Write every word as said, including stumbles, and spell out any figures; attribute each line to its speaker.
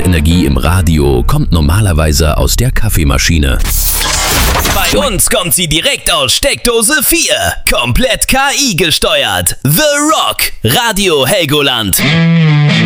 Speaker 1: Lebensenergie im Radio kommt normalerweise aus der Kaffeemaschine.
Speaker 2: Bei uns kommt sie direkt aus Steckdose vier. Komplett K I gesteuert. The Rock. Radio Helgoland.